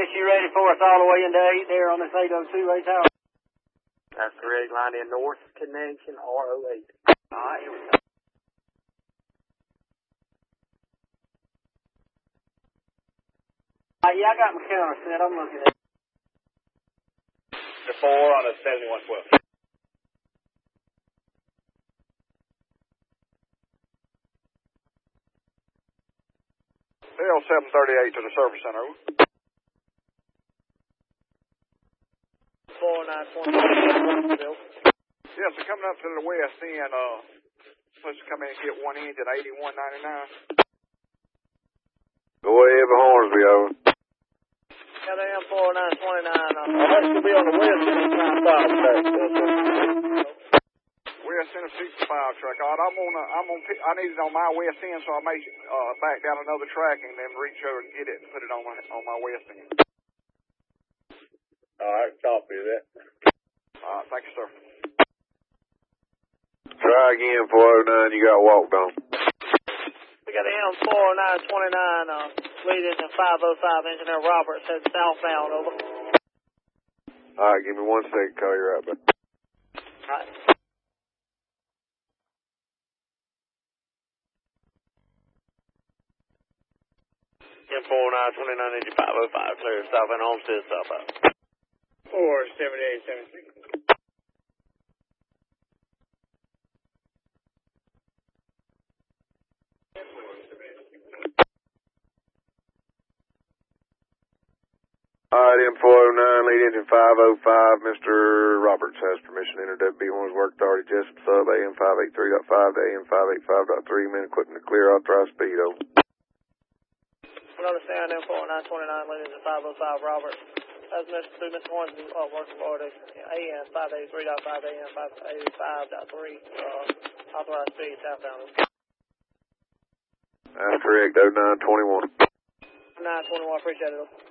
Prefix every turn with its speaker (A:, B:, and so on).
A: get you ready for us all the way into 8 there on this 802 tower.
B: That's correct. Line in North Connection, R08.
A: Alright, here we go. Yeah, I got my counter set. I'm looking at it.
C: The 4 on a 7112. L738 to the service center.
B: 4920.
C: Yes, they're coming up to the west end. Supposed to come in and get one engine, 8199.
D: Go ahead for Hornsby, over.
B: Got AM 4929. That should be on the west end of the file track.
C: West end of 65 track. All right, I need it on my west end, so I may back down another track and then reach over and get it and put it on my west end.
D: All right, copy that.
C: All right, thank you, sir.
D: Try again, 409, you got walked on.
B: We got AM 4929, lead engine 505, engineer Roberts, head southbound, over.
D: All right, give me 1 second, call you right back.
B: All right. AM 4929, engine 505, clear southbound, Homestead, southbound.
A: 47876.
D: All right, M409, lead engine 505, Mr. Roberts has permission to enter WB1's work authority, Jessup sub, AM 583.5 to AM 585.3, men equipment to clear, authorized speed, over.
B: We understand M4929, lead engine 505, Roberts. As Mr. Hornsby, working for the AM 583.5, AM 585.3, authorized speed, southbound.
D: That's correct, 0921.
B: 921, appreciate it.